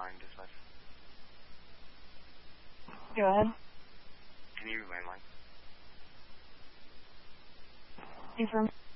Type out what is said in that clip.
dispatch. Go ahead. Can you read landline? Affirmative.